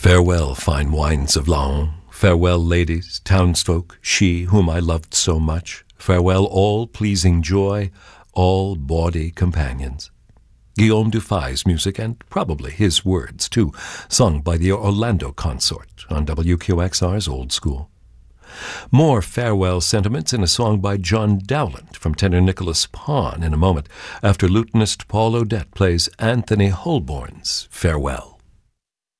Farewell, fine wines of Laon. Farewell, ladies, townsfolk, she whom I loved so much. Farewell, all pleasing joy, all bawdy companions. Guillaume Dufay's music, and probably his words, too, sung by the Orlando Consort on WQXR's Old School. More farewell sentiments in a song by John Dowland from tenor Nicholas Pon in a moment, after lutenist Paul Odette plays Anthony Holborn's Farewell.